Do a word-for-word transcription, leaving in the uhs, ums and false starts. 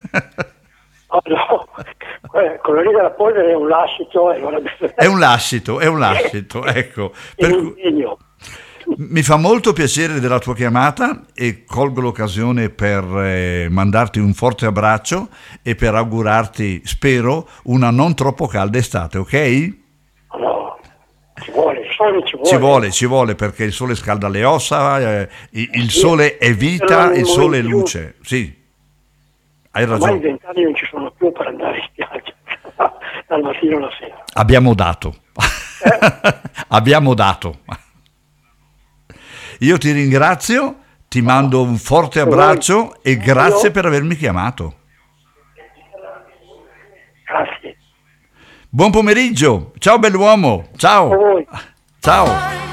Oh, no, eh, colorire la polvere è un lascito. E non È un lascito, è un lascito, ecco. è Per un cui- impegno. mi fa molto piacere della tua chiamata e colgo l'occasione per eh, mandarti un forte abbraccio e per augurarti, spero, una non troppo calda estate, ok? No, ci vuole, il sole ci vuole. Ci vuole, ci vuole perché il sole scalda le ossa, eh, il il Sì, sole è vita, nel il sole è momento luce. Sì, hai Ormai i ragione. vent'anni non ci sono più per andare in spiaggia, dal mattino alla sera. Abbiamo dato. Abbiamo dato. Io ti ringrazio, ti mando un forte abbraccio e grazie Io- per avermi chiamato. Grazie. Buon pomeriggio, ciao bell'uomo, A ciao, voi. ciao.